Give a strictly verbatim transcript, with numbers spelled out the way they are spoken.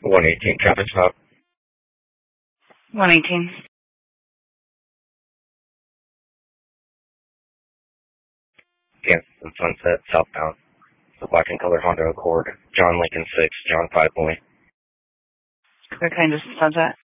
one eighteen traffic stop. one eighteen. Kansas Sunset, southbound. The black and colored Honda Accord. John Lincoln six, John five Boy. What kind of sunset?